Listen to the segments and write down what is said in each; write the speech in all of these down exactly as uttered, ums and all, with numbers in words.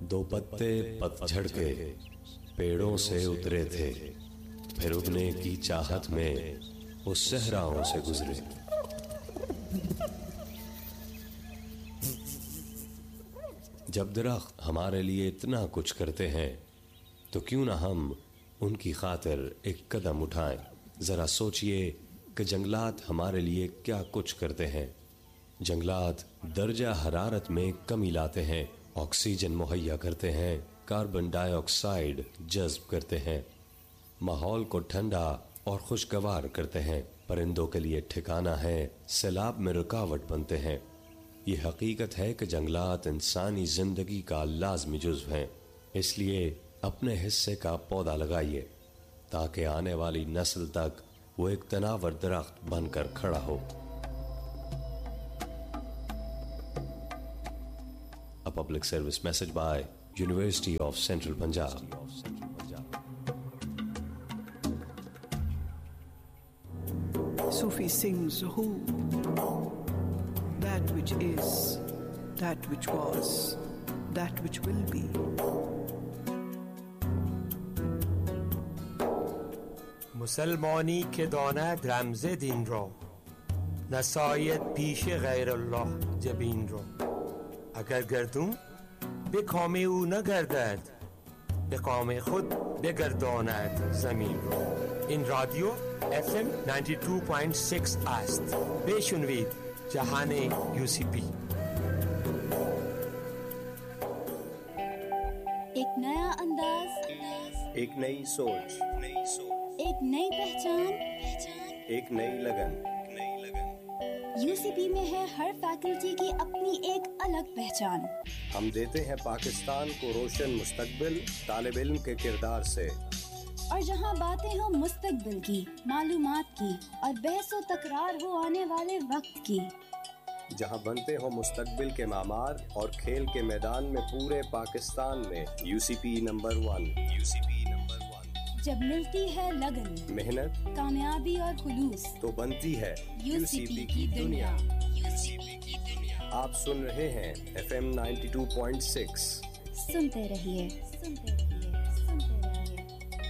دو پتے پتجھڑ کے پیڑوں سے اترے تھے، پھر اگنے کی چاہت میں اس صحراؤں سے گزرے۔ جب درخت ہمارے لیے اتنا کچھ کرتے ہیں تو کیوں نہ ہم ان کی خاطر ایک قدم اٹھائیں۔ ذرا سوچئے کہ جنگلات ہمارے لیے کیا کچھ کرتے ہیں۔ جنگلات درجہ حرارت میں کمی لاتے ہیں، آکسیجن مہیا کرتے ہیں، کاربن ڈائی آکسائیڈ جذب کرتے ہیں، ماحول کو ٹھنڈا اور خوشگوار کرتے ہیں، پرندوں کے لیے ٹھکانہ ہے، سیلاب میں رکاوٹ بنتے ہیں۔ یہ حقیقت ہے کہ جنگلات انسانی زندگی کا لازمی جزو ہیں، اس لیے اپنے حصے کا پودا لگائیے تاکہ آنے والی نسل تک وہ ایک تناور درخت بن کر کھڑا ہو۔ A public service message by University of Central Punjab. Sufi sings who, that which is, that which was, that which will be. مسلمانی که داند رمز دین را، نساید پیش غیر الله جبین را. اگر گردون به کام او نگردد، به کام خود بگرداند زمین را. این رادیو اف ام نود و دو ممیز شش است. بشنوید جهان یو سی پی. ایک نیا انداز، ایک نئی سوچ، ایک نئی پہچان، ایک نئی لگن۔ یو سی پی میں ہے ہر فیکلٹی کی اپنی ایک الگ پہچان۔ ہم دیتے ہیں پاکستان کو روشن مستقبل طالب علم کے کردار سے، اور جہاں باتیں ہوں مستقبل کی، معلومات کی، اور بحث و تکرار ہو آنے والے وقت کی، جہاں بنتے ہوں مستقبل کے معمار اور کھیل کے میدان میں پورے پاکستان میں you C P number one. You C P number one. جب ملتی ہے لگن، محنت، کامیابی اور خلوص، تو بنتی ہے یو سی پی کی دنیا۔ یو سی پی کی دنیا۔ آپ سن رہے ہیں F M ninety two point six. سنتے رہیے، سنتے رہیے، سنتے رہیے۔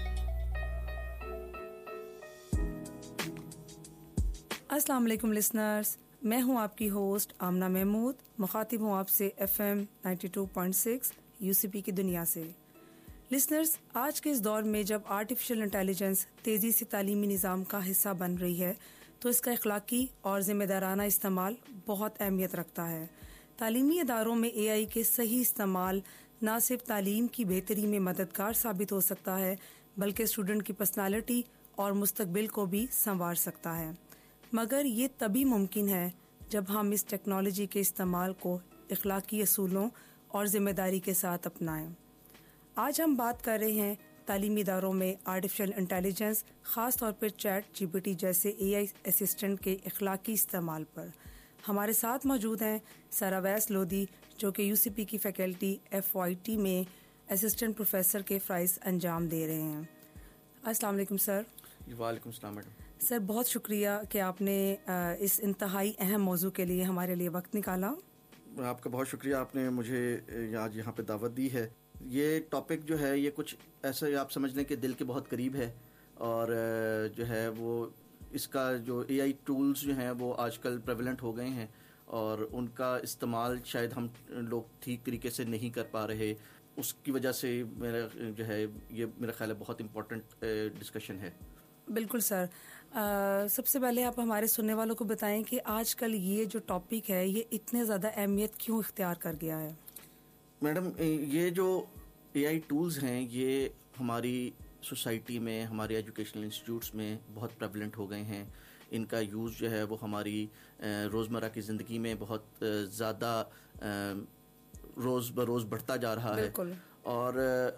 السلام علیکم لسنرز، میں ہوں آپ کی ہوسٹ آمنہ محمود، مخاطب ہوں آپ سے F M ninety two point six you سی پی کی دنیا سے۔ لسنرز، آج کے اس دور میں جب آرٹیفیشل انٹیلیجنس تیزی سے تعلیمی نظام کا حصہ بن رہی ہے تو اس کا اخلاقی اور ذمہ دارانہ استعمال بہت اہمیت رکھتا ہے۔ تعلیمی اداروں میں اے آئی کے صحیح استعمال نہ صرف تعلیم کی بہتری میں مددگار ثابت ہو سکتا ہے بلکہ اسٹوڈنٹ کی پرسنالٹی اور مستقبل کو بھی سنوار سکتا ہے، مگر یہ تبھی ممکن ہے جب ہم اس ٹیکنالوجی کے استعمال کو اخلاقی اصولوں اور ذمہ داری کے ساتھ اپنائیں۔ آج ہم بات کر رہے ہیں تعلیمی اداروں میں آرٹیفیشل انٹیلیجنس، خاص طور پر چیٹ جی پی ٹی جیسے اے آئی اسسٹنٹ کے اخلاقی استعمال پر۔ ہمارے ساتھ موجود ہیں سر اویس لودھی، جو کہ یو سی پی کی فیکلٹی ایف وائی ٹی میں اسسٹنٹ پروفیسر کے فرائض انجام دے رہے ہیں۔ السلام علیکم سر۔ وعلیکم السلام میڈم۔ سر، بہت شکریہ کہ آپ نے اس انتہائی اہم موضوع کے لیے ہمارے لیے وقت نکالا۔ آپ کا بہت شکریہ، آپ نے مجھے آج یہاں پہ دعوت دی ہے۔ یہ ٹاپک جو ہے یہ کچھ ایسا آپ سمجھ لیں کہ دل کے بہت قریب ہے، اور جو ہے وہ اس کا جو اے آئی ٹولز جو ہیں وہ آج کل پریولنٹ ہو گئے ہیں، اور ان کا استعمال شاید ہم لوگ ٹھیک طریقے سے نہیں کر پا رہے۔ اس کی وجہ سے میرا جو ہے یہ میرا خیال ہے بہت امپورٹنٹ ڈسکشن ہے۔ بالکل سر، آ, سب سے پہلے آپ ہمارے سننے والوں کو بتائیں کہ آج کل یہ جو ٹاپک ہے یہ اتنے زیادہ اہمیت کیوں اختیار کر گیا ہے؟ میڈم، یہ جو اے آئی ٹولز ہیں یہ ہماری سوسائٹی میں، ہمارے ایجوکیشنل انسٹیٹیوٹس میں بہت پریولنٹ ہو گئے ہیں۔ ان کا یوز جو ہے وہ ہماری روزمرہ کی زندگی میں بہت زیادہ روز بروز بڑھتا جا رہا ہے، اور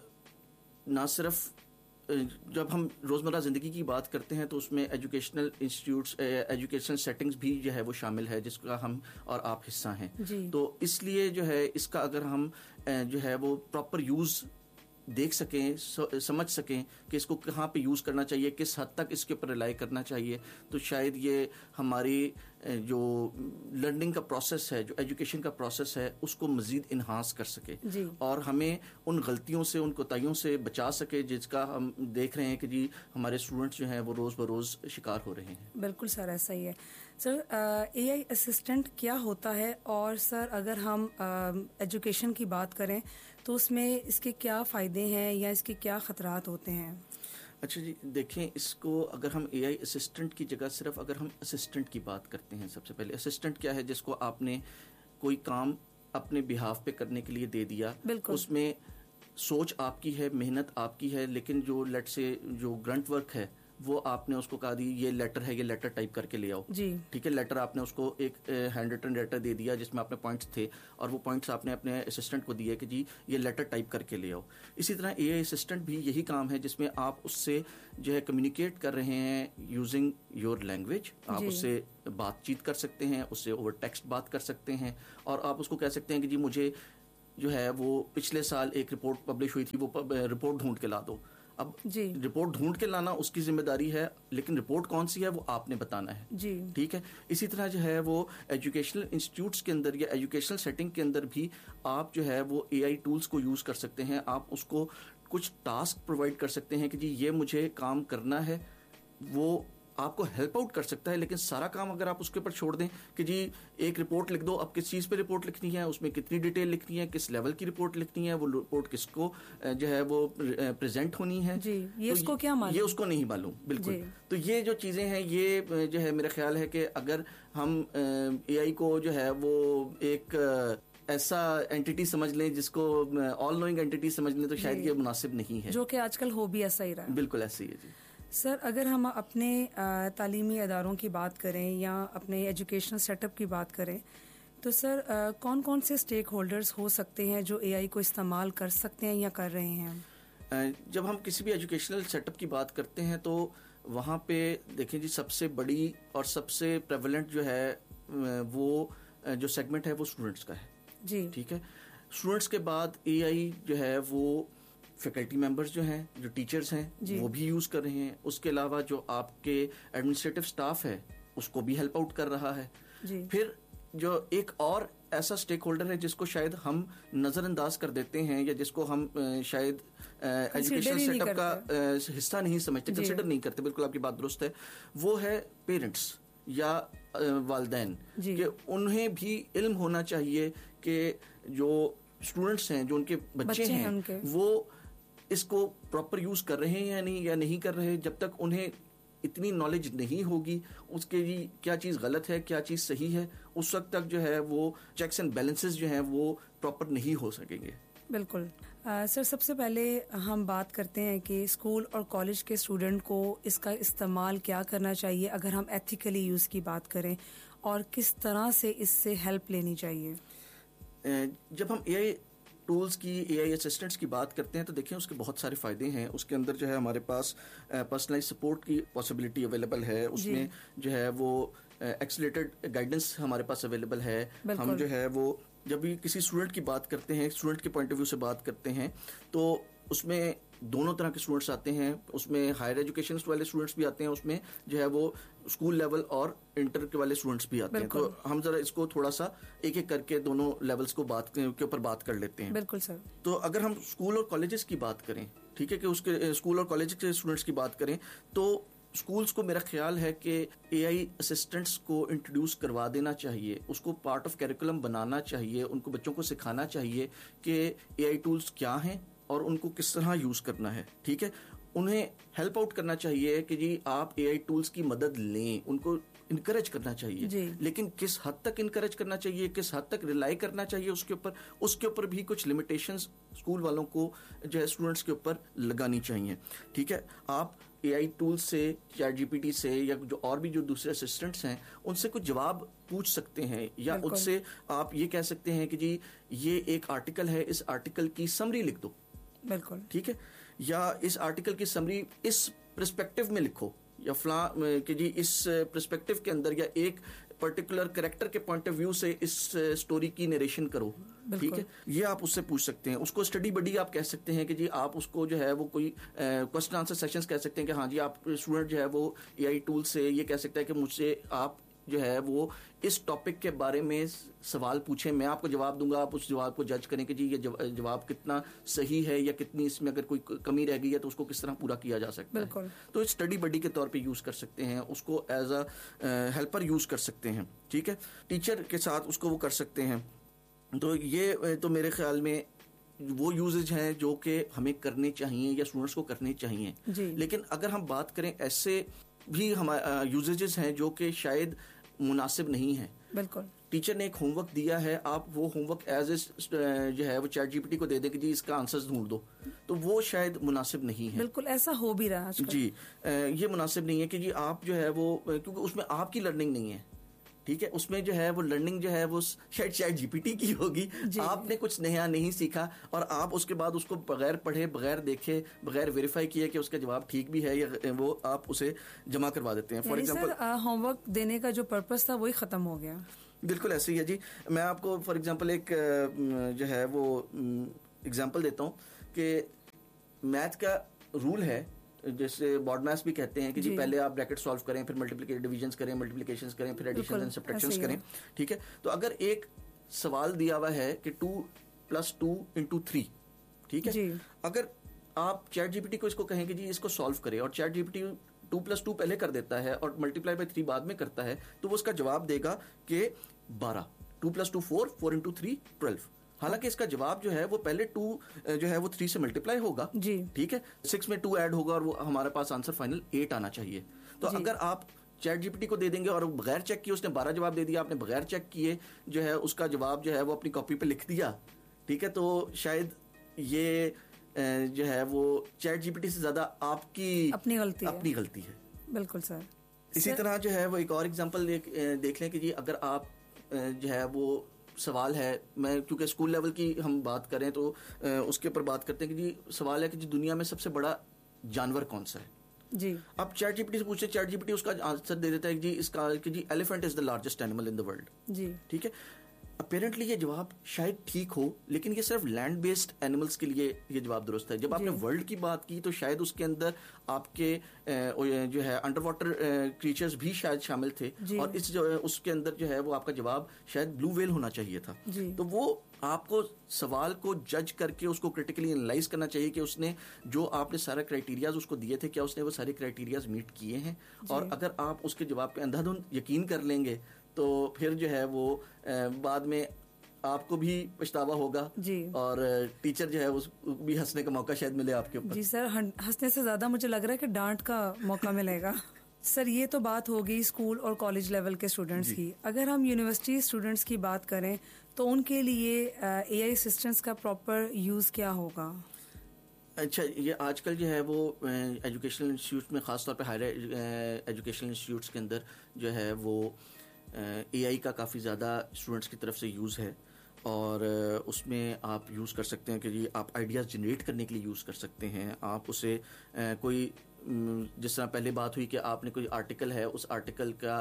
نہ صرف جب ہم روزمرہ زندگی کی بات کرتے ہیں تو اس میں ایجوکیشنل انسٹیٹیوٹس، ایجوکیشنل سیٹنگز بھی جو ہے وہ شامل ہے جس کا ہم اور آپ حصہ ہیں جی۔ تو اس لیے جو ہے اس کا اگر ہم جو ہے وہ پراپر یوز دیکھ سکیں, سمجھ سکیں کہ اس کو کہاں پہ یوز کرنا چاہیے, کس حد تک اس کے اوپر ریلائی کرنا چاہیے, تو شاید یہ ہماری جو لرننگ کا پروسیس ہے, جو ایجوکیشن کا پروسیس ہے, اس کو مزید انہانس کر سکے جی. اور ہمیں ان غلطیوں سے, ان کوتاہیوں سے بچا سکے جس کا ہم دیکھ رہے ہیں کہ جی ہمارے اسٹوڈنٹس جو ہیں وہ روز بروز شکار ہو رہے ہیں. بالکل سر, ایسا ہی ہے. سر اے آئی اسسٹنٹ کیا ہوتا ہے, اور سر اگر ہم ایجوکیشن کی بات کریں تو اس میں اس کے کیا فائدے ہیں یا اس کے کیا خطرات ہوتے ہیں؟ اچھا جی, دیکھیں اس کو اگر ہم اے آئی اسسٹنٹ کی جگہ صرف اگر ہم اسسٹنٹ کی بات کرتے ہیں, سب سے پہلے اسسٹنٹ کیا ہے, جس کو آپ نے کوئی کام اپنے بہاف پہ کرنے کے لیے دے دیا, اس میں سوچ آپ کی ہے, محنت آپ کی ہے, لیکن جو لیٹ سے جو گرنٹ ورک ہے وہ آپ نے اس کو کہا دی یہ لیٹر ہے, یہ لیٹر ٹائپ کر کے لے آؤ جی, ٹھیک ہے. لیٹر آپ نے اس کو ایک ہینڈ ریٹن لیٹر دے دیا جس میں آپ نے پوائنٹس تھے, اور وہ پوائنٹس آپ نے اپنے اسسٹنٹ کو دیے کہ جی یہ لیٹر ٹائپ کر کے لے آؤ. اسی طرح اے آئی اسسٹنٹ بھی یہی کام ہے جس میں آپ اس سے جو ہے کمیونیکیٹ کر رہے ہیں یوزنگ یور لینگویج. آپ اس سے بات چیت کر سکتے ہیں, اس سے اوور ٹیکسٹ بات کر سکتے ہیں, اور آپ اس کو کہہ سکتے ہیں کہ جی مجھے جو ہے وہ پچھلے سال ایک رپورٹ پبلش ہوئی تھی, وہ رپورٹ ڈھونڈ کے لا دو. اب جی رپورٹ ڈھونڈ کے لانا اس کی ذمہ داری ہے, لیکن رپورٹ کون سی ہے وہ آپ نے بتانا ہے جی, ٹھیک ہے. اسی طرح جو ہے وہ ایجوکیشنل انسٹیٹیوٹس کے اندر یا ایجوکیشنل سیٹنگ کے اندر بھی آپ جو ہے وہ اے آئی ٹولس کو یوز کر سکتے ہیں. آپ اس کو کچھ ٹاسک پرووائڈ کر سکتے ہیں کہ جی یہ مجھے کام کرنا ہے, وہ آپ کو ہیلپ آؤٹ کر سکتا ہے, لیکن سارا کام اگر آپ اس کے اوپر چھوڑ دیں کہ جی ایک رپورٹ لکھ دو, اب کس چیز پہ رپورٹ لکھنی ہے, اس میں کتنی ڈیٹیل لکھنی ہے, کس لیول کی رپورٹ لکھنی ہے, وہ رپورٹ کس کو جو ہے وہ پریزنٹ ہونی ہے, جی یہ اس کو کیا معلوم, یہ اس کو نہیں معلوم بالکل. تو یہ جو چیزیں ہیں یہ جو ہے میرا خیال ہے کہ اگر ہم اے آئی کو جو ہے وہ ایک ایسا اینٹیٹی سمجھ لیں جس کو آل نوئنگ اینٹیٹی سمجھ لیں, تو شاید یہ مناسب نہیں ہے, جو کہ آج کل ہو بھی ایسا ہی رہا ہے. بالکل ایسا ہی ہے جی. سر اگر ہم اپنے تعلیمی اداروں کی بات کریں یا اپنے ایجوکیشنل سیٹ اپ کی بات کریں تو سر کون کون سے اسٹیک ہولڈرز ہو سکتے ہیں جو اے آئی کو استعمال کر سکتے ہیں یا کر رہے ہیں؟ جب ہم کسی بھی ایجوکیشنل سیٹ اپ کی بات کرتے ہیں تو وہاں پہ دیکھیں جی سب سے بڑی اور سب سے پریولنٹ جو ہے وہ جو سیگمنٹ ہے وہ اسٹوڈنٹس کا ہے جی, ٹھیک ہے. اسٹوڈنٹس کے بعد اے آئی جو ہے وہ فیکلٹی ممبرز جو ہیں, جو ٹیچرز ہیں جی. وہ بھی یوز کر رہے ہیں. اس کے علاوہ جو آپ کے ایڈمنسٹریٹو اسٹاف ہے اس کو بھی ہیلپ آؤٹ کر رہا ہے جی. پھر جو ایک اور ایسا اسٹیک ہولڈر ہے جس کو شاید ہم نظر انداز کر دیتے ہیں یا جس کو ہم شاید ایجوکیشن سیٹ اپ کا حصہ نہیں سمجھتے, کنسیڈر نہیں کرتے, بالکل آپ کی بات درست ہے, وہ ہے پیرنٹس یا والدین جی. کہ انہیں بھی علم ہونا چاہیے کہ جو اسٹوڈنٹس ہیں, جو ان کے بچے ہیں, وہ اس کو پراپر یوز کر رہے ہیں یا نہیں یا نہیں کر رہے. جب تک انہیں اتنی نالج نہیں ہوگی اس کے لیے کیا چیز غلط ہے کیا چیز صحیح ہے, اس وقت تک جو ہے وہ چیکس اینڈ بیلنسز جو ہیں وہ پراپر نہیں ہو سکیں گے. بالکل سر, سب سے پہلے ہم بات کرتے ہیں کہ اسکول اور کالج کے اسٹوڈنٹ کو اس کا استعمال کیا کرنا چاہیے اگر ہم ایتھیکلی یوز کی بات کریں, اور کس طرح سے اس سے ہیلپ لینی چاہیے. جب ہم اے آئی ٹولز کی, اے آئی اسسٹنٹس کی بات کرتے ہیں تو دیکھیں اس کے بہت سارے فائدے ہیں. اس کے اندر جو ہے ہمارے پاس پرسنلائز سپورٹ کی پاسبلٹی اویلیبل ہے, اس جی. میں جو ہے وہ ایکسیلیٹڈ گائیڈنس ہمارے پاس اویلیبل ہے. ہم جو ہے وہ جب بھی کسی اسٹوڈنٹ کی بات کرتے ہیں, اسٹوڈنٹ کے پوائنٹ آف ویو سے بات کرتے ہیں, تو اس میں دونوں طرح کے اسٹوڈنٹس آتے ہیں. اس میں ہائر ایجوکیشن والے اسٹوڈنٹس بھی آتے ہیں, اس میں جو ہے وہ اسکول لیول اور انٹر کے والے اسٹوڈنٹس بھی آتے ہیں. تو ہم ذرا اس کو تھوڑا سا ایک ایک کر کے دونوں لیولس کو بات کے اوپر بات کر لیتے ہیں. بالکل سر. تو اگر ہم اسکول اور کالجز کی بات کریں, ٹھیک ہے, کہ اس کے اسکول اور کالج کے اسٹوڈنٹس کی بات کریں, تو اسکولس کو میرا خیال ہے کہ اے آئی اسسٹنٹس کو انٹروڈیوس کروا دینا چاہیے, اس کو پارٹ آف کیریکولم بنانا چاہیے, ان کو بچوں کو سکھانا چاہیے کہ اے آئی ٹولس کیا ہیں اور ان کو کس طرح یوز کرنا ہے. ٹھیک ہے, انہیں ہیلپ آؤٹ کرنا چاہیے کہ جی آپ اے آئی ٹولس کی مدد لیں, ان کو انکریج کرنا چاہیے جی. لیکن کس حد تک انکریج کرنا چاہیے, کس حد تک ریلائی کرنا چاہیے اس کے اوپر, اس کے اوپر بھی کچھ لمیٹیشنز اسکول والوں کو جو ہے اسٹوڈنٹس کے اوپر لگانی چاہیے. ٹھیک ہے, آپ اے آئی ٹول سے یا جی پی ٹی سے یا جو اور بھی جو دوسرے اسسٹنٹس ہیں ان سے کچھ جواب پوچھ سکتے ہیں, یا ان سے آپ یہ کہہ سکتے ہیں کہ جی یہ ایک آرٹیکل ہے, اس آرٹیکل کی سمری لکھ دو. بالکل ٹھیک ہے, یا اس آرٹیکل کی سمری اس پرسپیکٹو میں لکھو, یا فلاں کہ جی اس پرسپیکٹو کے اندر یا ایک پرٹیکولر کریکٹر کے پوائنٹ آف ویو سے اس اسٹوری کی نریشن کرو, ٹھیک ہے, یہ آپ اس سے پوچھ سکتے ہیں. اس کو اسٹڈی بڈی آپ کہہ سکتے ہیں کہ جی آپ اس کو جو ہے وہ کوئی کوشچن آنسر سیشنز کہہ سکتے ہیں کہ ہاں جی آپ اسٹوڈنٹ جو ہے وہ اے آئی ٹول سے یہ کہہ سکتا ہے کہ مجھ سے آپ جو ہے وہ اس ٹاپک کے بارے میں سوال پوچھیں, میں آپ کو جواب دوں گا, آپ اس جواب کو جج کریں کہ جی یہ جواب کتنا صحیح ہے یا کتنی اس میں اگر کوئی کمی رہ گئی ہے تو اس کو کس طرح پورا کیا جا سکتا ہے. تو اسٹڈی بڈی کے طور پہ یوز کر سکتے ہیں, اس کو ایز اے ہیلپر یوز کر سکتے ہیں, ٹھیک ہے, ٹیچر کے ساتھ اس کو وہ کر سکتے ہیں. تو یہ تو میرے خیال میں وہ یوزز ہیں جو کہ ہمیں کرنے چاہیے یا اسٹوڈنٹس کو کرنے چاہیے. لیکن اگر ہم بات کریں ایسے بھی ہمارے یوزیجز ہیں جو کہ شاید مناسب نہیں ہے. بالکل, ٹیچر نے ایک ہوم ورک دیا ہے, آپ وہ ہوم ورک ایز اے جو ہے وہ چیٹ جی پی ٹی کو دے دیں کہ جی اس کا آنسر ڈھونڈ دو, تو وہ شاید مناسب نہیں ہے. بالکل ایسا ہو بھی رہا ہے جی, یہ مناسب نہیں ہے کہ جی آپ جو ہے وہ, کیونکہ اس میں آپ کی لرننگ نہیں ہے, ٹھیک ہے, اس میں جو ہے وہ لرننگ جو ہے وہ شاید شاید جی پی ٹی کی ہوگی. جی. آپ نے کچھ نیا نہیں سیکھا اور آپ اس کے بعد اس کو بغیر پڑھے, بغیر دیکھے, بغیر ویریفائی کیے کہ اس کا جواب ٹھیک بھی ہے یا وہ آپ اسے جمع کروا دیتے ہیں. فار ایگزامپل ہوم ورک دینے کا جو پرپس تھا وہی ختم ہو گیا. بالکل ایسے ہی ہے جی. میں آپ کو فار ایگزامپل ایک جو ہے وہ ایگزامپل دیتا ہوں کہ میتھ کا رول ہے جیسے بارڈ میتھس بھی کہتے ہیں کہ جی, جی پہلے آپ بریکٹ سالو کریں, پھر ملٹیپلیکیشن ڈویژنز کریں, ملٹیپلیکیشنز کریں, پھر ایڈیشنز اینڈ سبٹریکشنز کریں, ٹھیک ہے. تو اگر ایک سوال دیا ہوا ہے کہ two plus two into three, ٹھیک ہے, جی. اگر آپ چیٹ جی پی ٹی کو اس کو کہیں کہ جی اس کو سالو کرے اور chat G P T two plus two پہلے کر دیتا ہے اور ملٹیپلائی بائی تھری بعد میں کرتا ہے, تو وہ اس کا جواب دے گا کہ بارہ. Two plus two four, four into three twelve. حالانکہ اس کا جواب جو ہے وہ پہلے ٹو جو ہے وہ تھری سے ملٹیپلائی ہوگا, جی, ٹھیک ہے, سکس میں ٹو ایڈ ہوگا اور وہ ہمارے پاس آنسر فائنل ایٹ آنا چاہیے. تو جی. اگر آپ چیٹ جی پی ٹی کو دے دیں گے اور بغیر چیک کیے اس نے بارہ جواب دے دیا, آپ نے بغیر چیک کیے جو ہے اس کا جواب جو ہے وہ اپنی کاپی پہ لکھ دیا, ٹھیک ہے, تو شاید یہ جو ہے وہ چیٹ جی پی ٹی سے زیادہ آپ کی اپنی غلطی اپنی غلطی ہے. بالکل سر. اسی طرح جو ہے وہ ایک اور ایگزامپل دیکھ لیں کہ جی اگر آپ جو ہے وہ سوال ہے, میں کیونکہ اسکول لیول کی ہم بات کریں تو اس کے اوپر بات کرتے ہیں کہ جی سوال ہے کہ جی دنیا میں سب سے بڑا جانور کون سا ہے. جی, آپ چیٹ جی پی ٹی سے پوچھیں, چیٹ جی پی ٹی اس کا آنسر دے دیتا ہے کہ جی اس کا کہ جی elephant is the largest animal in the world. جی, ٹھیک ہے. اپیرنٹلی یہ جواب شاید ٹھیک ہو, لیکن یہ صرف لینڈ بیسڈ اینیملس کے لیے یہ جواب درست ہے. جب آپ نے ورلڈ کی بات کی تو شاید اس کے اندر آپ کے جو ہے انڈر واٹر کریچرز بھی شاید شامل تھے, اور اس جو اس کے اندر جو ہے وہ آپ کا جواب شاید بلو ویل ہونا چاہیے تھا. تو وہ آپ کو سوال کو جج کر کے اس کو کریٹیکلی انالائز کرنا چاہیے کہ اس نے جو آپ نے سارا کرائٹیریاز اس کو دیے تھے, کیا اس نے وہ سارے کرائٹیریاز میٹ کیے ہیں. اور اگر آپ اس کے جواب پہ اندھا دھند یقین کر لیں گے تو پھر جو ہے وہ بعد میں آپ کو بھی پچھتاوا ہوگا, جی, اور ٹیچر جو ہے اس بھی ہنسنے کا موقع شاید ملے آپ کے اوپر. جی سر, ہنسنے سے زیادہ مجھے لگ رہا ہے کہ ڈانٹ کا موقع ملے گا. سر یہ تو بات ہوگی اسکول اور کالج لیول کے اسٹوڈنٹس کی. اگر ہم یونیورسٹی اسٹوڈنٹس کی بات کریں تو ان کے لیے اے آئی اسسٹنٹس کا پراپر یوز کیا ہوگا؟ اچھا, یہ آج کل جو ہے وہ ایجوکیشنل انسٹیٹیوٹ میں, خاص طور پہ ہائر ایجوکیشنل انسٹیٹیوٹس کے اندر جو ہے وہ اے آئی کا کافی زیادہ اسٹوڈنٹس کی طرف سے یوز ہے, اور اس میں آپ یوز کر سکتے ہیں کہ جی آپ آئیڈیاز جنریٹ کرنے کے لیے یوز کر سکتے ہیں. آپ اسے کوئی, جس طرح پہلے بات ہوئی کہ آپ نے کوئی آرٹیکل ہے, اس آرٹیکل کا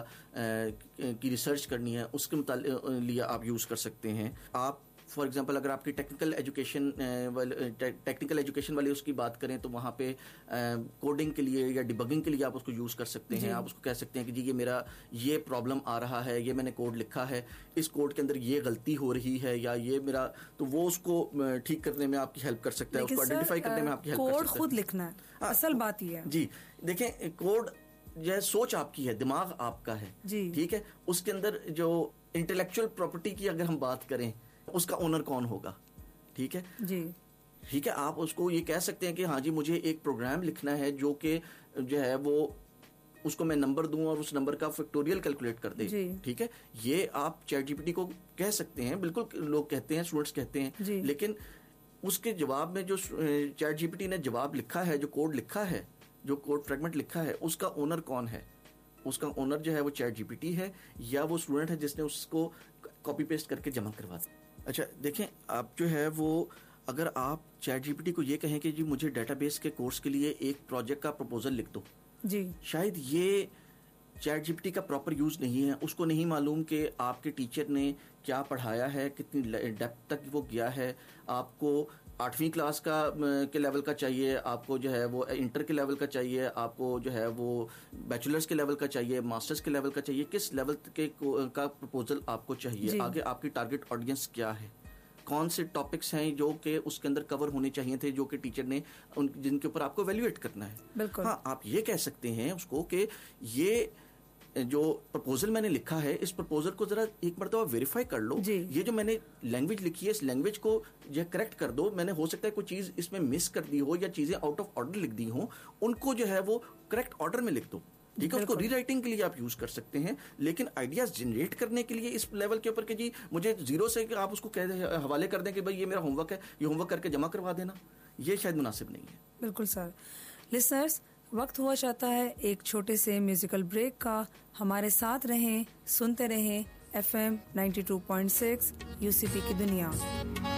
کی ریسرچ کرنی ہے, اس کے متعلق لیے آپ یوز کر سکتے ہیں. آپ فار ایگزامپل اگر آپ کی ٹیکنیکل ایجوکیشن ٹیکنیکل ایجوکیشن والے اس کی بات کریں تو وہاں پہ کوڈنگ کے لیے یا ڈیبگنگ کے لیے آپ اس کو یوز کر سکتے ہیں. آپ اس کو کہہ سکتے ہیں کہ جی یہ میرا یہ پرابلم آ رہا ہے, یہ میں نے کوڈ لکھا ہے, اس کوڈ کے اندر یہ غلطی ہو رہی ہے, یا یہ میرا, تو وہ اس کو ٹھیک کرنے میں آپ کی ہیلپ کر سکتا ہے, اس کو آئیڈینٹیفائی کرنے میں آپ کی ہیلپ کر سکتا ہے. کوڈ خود لکھنا ہے, اصل بات یہ ہے. جی دیکھیں, کوڈ جو ہے سوچ آپ کی ہے, دماغ آپ کا ہے, ٹھیک ہے. اس کے اندر جو انٹلیکچوئل پراپرٹی کی اگر ہم بات کریں, اس کا اونر کون ہوگا, ٹھیک ہے, جی, ٹھیک ہے. آپ اس کو یہ کہہ سکتے ہیں کہ ہاں جی مجھے ایک پروگرام لکھنا ہے جو کہ جو ہے وہ اس کو میں نمبر دوں اور اس نمبر کا فیکٹوریل کیلکولیٹ کر دے, ٹھیک ہے. یہ آپ چیٹ جی پی ٹی کو کہہ سکتے ہیں, بالکل لوگ کہتے ہیں, اسٹوڈنٹس کہتے ہیں, لیکن اس کے جواب میں جو چیٹ جی پی ٹی نے جواب لکھا ہے, جو کوڈ لکھا ہے, جو کوڈ فریگمنٹ لکھا ہے, اس کا اونر کون ہے؟ اس کا اونر جو ہے وہ چیٹ جی پی ٹی ہے یا وہ اسٹوڈنٹ ہے جس نے اس کو کاپی پیسٹ کر کے جمع کروا دیا. اچھا دیکھیں, آپ جو ہے وہ اگر آپ چیٹ جی پی ٹی کو یہ کہیں کہ جی مجھے ڈیٹا بیس کے کورس کے لیے ایک پروجیکٹ کا پروپوزل لکھ دو, جی, شاید یہ چیٹ جی پی ٹی کا پراپر یوز نہیں ہے, اس کو نہیں معلوم کہ آپ کے ٹیچر نے کیا پڑھایا ہے, کتنی ڈیپتھ تک وہ گیا ہے. آپ کو آٹھویں کلاس کا کے لیول کا چاہیے, آپ کو جو ہے وہ انٹر کے لیول کا چاہیے, آپ کو جو ہے وہ بیچلرز کے لیول کا چاہیے, ماسٹرز کے لیول کا چاہیے, کس لیول کے کا پرپوزل آپ کو چاہیے جی. آگے آپ کی ٹارگٹ آڈینس کیا ہے, کون سے ٹاپکس ہیں جو کہ اس کے اندر کور ہونے چاہیے تھے, جو کہ ٹیچر نے جن کے اوپر آپ کو ایویلویٹ کرنا ہے. بالکل. ہاں, آپ یہ کہہ سکتے ہیں اس کو کہ یہ جو پرپوزل میں نے لکھا ہے, اس پرپوزل کو ذرا ایک مرتبہ ویریفائی کر لو جی. یہ جو میں نے لینگویج لکھی ہے, اس لینگویج کو جو کریکٹ کر دو. میں نے ہو سکتا ہے کوئی چیز اس میں مس کر دی ہو یا چیزیں آؤٹ آف آرڈر لکھ دی ہوں, ان کو جو ہے وہ کریکٹ آرڈر میں لکھ دو. ٹھیک ہے, اس کو ری رائٹنگ کے لیے آپ یوز کر سکتے ہیں, لیکن آئیڈیاز جنریٹ کرنے کے لیے اس لیول کے اوپر کہ جی مجھے زیرو سے آپ اس کو کہہ دیں, حوالے کر دیں کہ بھائی یہ میرا ہوم ورک ہے, یہ ہوم ورک کر کے جمع کروا دینا, یہ شاید مناسب نہیں ہے. بالکل سر. لسنرز, وقت ہوا چاہتا ہے ایک چھوٹے سے میوزیکل بریک کا. ہمارے ساتھ رہیں, سنتے رہیں F M ninety two point six you سی پی کی دنیا.